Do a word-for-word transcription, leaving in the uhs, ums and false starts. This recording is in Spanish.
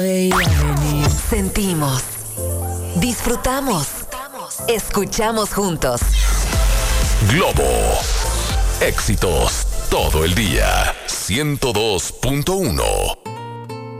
Sentimos, disfrutamos, escuchamos juntos. Globo. Éxitos todo el día. ciento dos punto uno.